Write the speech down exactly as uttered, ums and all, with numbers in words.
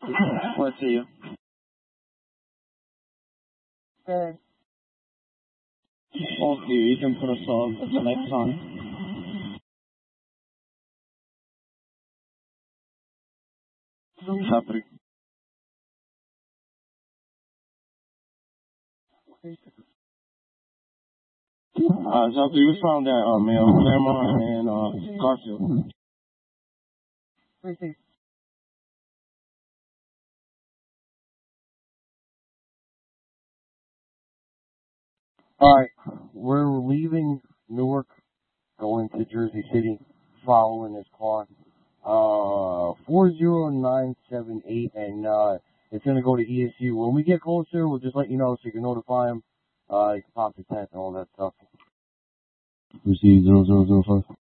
Let's see you. Okay. Well, you, you can put a sub next time. Happening. Uh, so we found that uh, male, Claremont and uh, Garfield. Alright, we're leaving Newark, going to Jersey City, following his car. Uh, four zero nine seven eight, and uh, it's going to go to E S U. When we get closer, we'll just let you know so you can notify him. Uh, you can pop the tent and all that stuff. Receive zero zero zero five.